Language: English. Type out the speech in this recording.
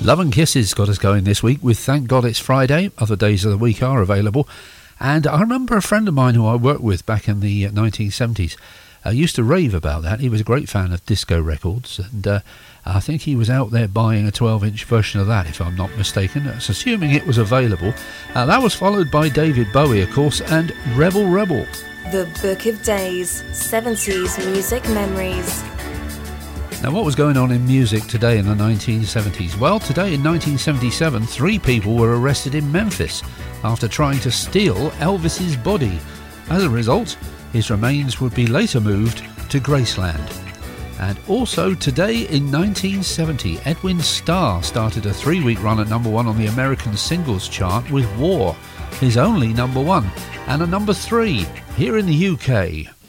Love and Kisses got us going this week with Thank God It's Friday. Other days of the week are available. And I remember a friend of mine who I worked with back in the 1970s used to rave about that. He was a great fan of disco records, and I think he was out there buying a 12-inch version of that, if I'm not mistaken. That's assuming it was available. That was followed by David Bowie, of course, and Rebel Rebel. The Book of Days, 70s Music Memories. Now, what was going on in music today in the 1970s? Well, today in 1977, 3 people were arrested in Memphis after trying to steal Elvis's body. As a result, his remains would be later moved to Graceland. And also today in 1970, Edwin Starr started a 3-week run at number 1 on the American singles chart with War, his only number 1, and a number 3 here in the UK.